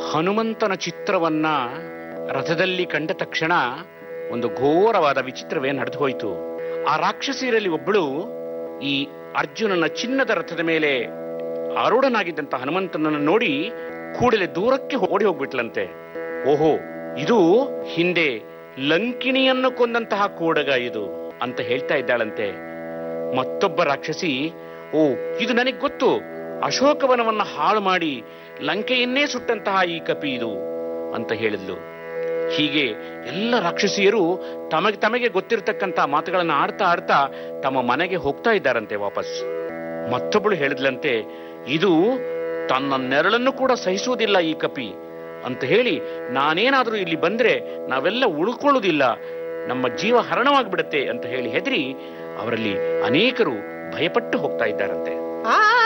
ಹನುಮಂತನ ಚಿತ್ರವನ್ನ ರಥದಲ್ಲಿ ಕಂಡ ತಕ್ಷಣ ಒಂದು ಘೋರವಾದ ವಿಚಿತ್ರವೇ ನಡೆದು ಹೋಯಿತು. ಆ ರಾಕ್ಷಸಿಯರಲ್ಲಿ ಒಬ್ಬಳು ಈ ಅರ್ಜುನನ ಚಿನ್ನದ ರಥದ ಮೇಲೆ ಆರೂಢನಾಗಿದ್ದಂತ ಹನುಮಂತನನ್ನು ನೋಡಿ ಕೂಡಲೇ ದೂರಕ್ಕೆ ಓಡಿ ಹೋಗ್ಬಿಟ್ಲಂತೆ. ಓಹೋ, ಇದು ಹಿಂದೆ ಲಂಕಿಣಿಯನ್ನು ಕೊಂದಂತಹ ಕೋಡಗ ಇದು ಅಂತ ಹೇಳ್ತಾ ಇದ್ದಾಳಂತೆ. ಮತ್ತೊಬ್ಬ ರಾಕ್ಷಸಿ, ಓ ಇದು ನನಗೆ ಗೊತ್ತು, ಅಶೋಕವನವನ್ನ ಹಾಳು ಮಾಡಿ ಲಂಕೆಯನ್ನೇ ಸುಟ್ಟಂತಹ ಈ ಕಪಿ ಇದು ಅಂತ ಹೇಳಿದ್ಲು. ಹೀಗೆ ಎಲ್ಲ ರಾಕ್ಷಸಿಯರು ತಮಗೆ ಗೊತ್ತಿರತಕ್ಕಂತಹ ಮಾತುಗಳನ್ನು ಆಡ್ತಾ ಆಡ್ತಾ ತಮ್ಮ ಮನೆಗೆ ಹೋಗ್ತಾ ಇದ್ದಾರಂತೆ ವಾಪಸ್. ಮತ್ತೊಬ್ಬಳು ಹೇಳಿದ್ಲಂತೆ, ಇದು ತನ್ನ ನೆರಳನ್ನು ಕೂಡ ಸಹಿಸುವುದಿಲ್ಲ ಈ ಕಪಿ ಅಂತ ಹೇಳಿ, ನಾನೇನಾದ್ರೂ ಇಲ್ಲಿ ಬಂದ್ರೆ ನಾವೆಲ್ಲ ಉಳ್ಕೊಳ್ಳುವುದಿಲ್ಲ, ನಮ್ಮ ಜೀವ ಹರಣವಾಗ್ಬಿಡತ್ತೆ ಅಂತ ಹೇಳಿ ಹೆದರಿ ಅವರಲ್ಲಿ ಅನೇಕರು ಭಯಪಟ್ಟು ಹೋಗ್ತಾ ಇದ್ದಾರಂತೆ.